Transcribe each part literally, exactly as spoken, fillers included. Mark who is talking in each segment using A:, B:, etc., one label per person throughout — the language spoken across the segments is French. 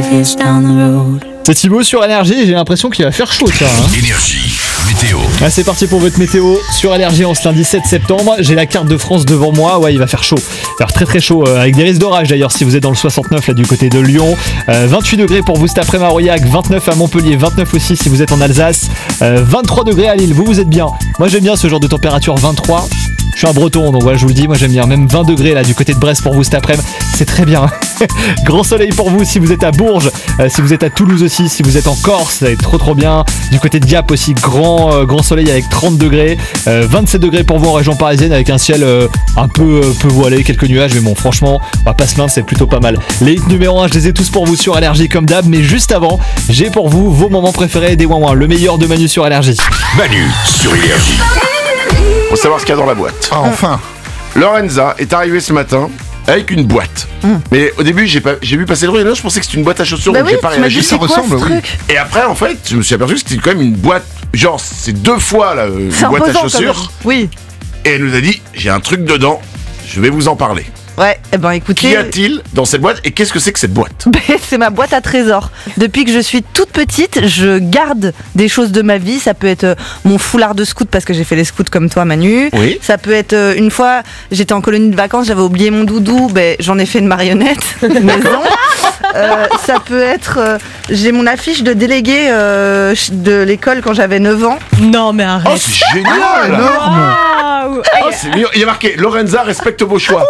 A: years down the road.
B: C'est Thibaut sur Énergie, j'ai l'impression qu'il va faire chaud ça. Hein.
C: Énergie, météo.
B: Ah, c'est parti pour votre météo sur Énergie en ce lundi sept septembre. J'ai la carte de France devant moi, ouais il va faire chaud. Alors très très chaud, euh, avec des risques d'orage d'ailleurs si vous êtes dans le soixante-neuf là du côté de Lyon. Euh, vingt-huit degrés pour vous cet après-midi à Aurillac, vingt-neuf à Montpellier, vingt-neuf aussi si vous êtes en Alsace, euh, vingt-trois degrés à Lille, vous vous êtes bien. Moi j'aime bien ce genre de température, vingt-trois. Je suis un breton donc voilà je vous le dis, moi j'aime bien. Même vingt degrés là du côté de Brest pour vous cet après-midi, c'est très bien. Grand soleil pour vous si vous êtes à Bourges, euh, si vous êtes à Toulouse aussi, si vous êtes en Corse, ça va être trop trop bien. Du côté de Gap aussi, grand, euh, grand soleil avec trente degrés, euh, vingt-sept degrés pour vous en région parisienne avec un ciel euh, un peu, euh, peu voilé, quelques nuages, mais bon franchement on va pas se plaindre, c'est plutôt pas mal. Les hits numéro un, je les ai tous pour vous sur Énergie comme d'hab, mais juste avant, j'ai pour vous vos moments préférés des ouin ouin, le meilleur de Manu sur Énergie.
C: Manu sur Énergie.
D: Faut savoir ce qu'il y a dans la boîte.
E: Ah, enfin.
D: Lorenza est arrivée ce matin avec une boîte. Mm. Mais au début, j'ai, pas, j'ai vu passer le bruit, là, je pensais que c'était une boîte à chaussures,
F: bah
D: donc
F: oui,
D: j'ai pas
F: tu m'as
D: réagi.
F: dit,
E: Ça
F: c'est quoi,
E: ressemble,
F: ce
E: oui.
F: truc
D: Et après, en fait, je me suis aperçu que c'était quand même une boîte. Genre, c'est deux fois là, une
F: C'est
D: boîte à
F: imposant, quand
D: chaussures.
F: même. Oui.
D: Et elle nous a dit j'ai un truc dedans, je vais vous en parler.
F: Ouais, eh ben écoutez.
D: Qu'y a-t-il dans cette boîte et qu'est-ce que c'est que cette boîte?
F: C'est ma boîte à trésors. Depuis que je suis toute petite, je garde des choses de ma vie. Ça peut être euh, mon foulard de scout parce que j'ai fait les scouts comme toi, Manu.
D: Oui.
F: Ça peut être euh, une fois, j'étais en colonie de vacances, j'avais oublié mon doudou, ben j'en ai fait une marionnette maison. Euh, ça peut être, euh, j'ai mon affiche de délégué euh, de l'école quand j'avais neuf ans.
G: Non mais
D: Oh,
G: arrête.
D: c'est génial!
E: Ah, énorme.
G: Waouh.
D: Oh, c'est mignon. Il y a marqué Lorenza respecte vos choix.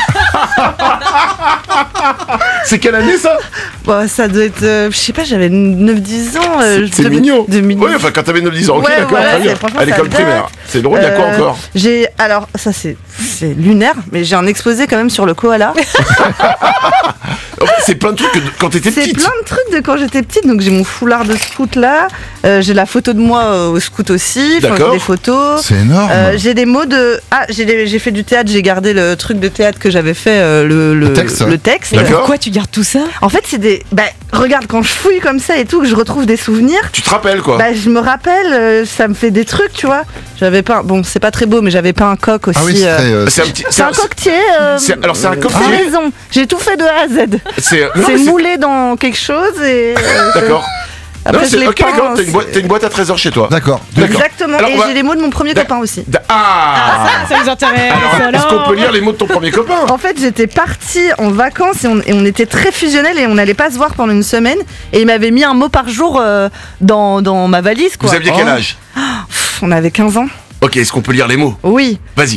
D: C'est quelle année ça?
F: Bon, ça doit être, euh, je sais pas, j'avais neuf dix ans. euh,
D: C'est
F: de-
D: mignon.
F: de mignon.
D: Oui, enfin quand t'avais neuf dix ans, ok,
F: Ouais,
D: d'accord,
F: voilà,
D: très bien.
F: c'est- franchement,
D: À l'école
F: ça date.
D: primaire. C'est drôle, il y a quoi
F: Euh,
D: encore?
F: J'ai, alors ça c'est, c'est lunaire, mais j'ai un exposé quand même sur le koala.
D: Oh, c'est plein de trucs que de- quand t'étais
F: C'est
D: petite.
F: plein de trucs de quand j'étais petite. Donc j'ai mon foulard de scout là, euh, j'ai la photo de moi euh, au scout aussi. Enfin,
D: D'accord.
F: j'ai des photos.
E: C'est énorme.
F: Euh, j'ai des mots de ah j'ai, des- j'ai fait du théâtre, j'ai gardé le truc de théâtre que j'avais fait euh, le, le,
E: Le texte.
F: le texte.
G: Mais
D: D'accord.
G: pourquoi tu gardes tout ça?
F: En fait c'est des bah regarde quand je fouille comme ça et tout que je retrouve des souvenirs.
D: Tu te rappelles quoi?
F: Bah je me rappelle, euh, ça me fait des trucs tu vois. J'avais pas bon c'est pas très beau mais j'avais pas un coq aussi.
E: Ah oui, c'est
F: euh,
E: très. euh,
D: C'est un petit.
F: c'est un coquetier. euh,
D: c'est- alors, c'est un coquetier.
F: c'est maison. J'ai tout fait de A à Z.
D: C'est. non,
F: C'est
D: mais c'est-
F: moulé dans quelque chose et. euh,
D: D'accord.
F: Après,
D: Non,
F: je
D: c'est-
F: l'ai
D: ok,
F: peint,
D: d'accord. T'as une,
F: c'est-
D: boîte, t'as une boîte à trésors chez toi.
E: D'accord.
D: D'accord.
F: Exactement.
D: Alors,
F: et
D: on va-
F: j'ai les mots de mon premier
D: D'ac-
F: copain aussi.
D: D- Ah,
G: Ça nous intéresse.
D: alors, est-ce qu'on peut lire les mots de ton premier copain?
F: En fait, j'étais partie en vacances et on, et on était très fusionnels et on n'allait pas se voir pendant une semaine. Et il m'avait mis un mot par jour euh, dans, dans ma valise. Quoi.
D: Vous aviez quel
F: Oh.
D: âge?
F: Pff, On avait quinze ans.
D: Ok, est-ce qu'on peut lire les mots?
F: Oui.
D: Vas-y.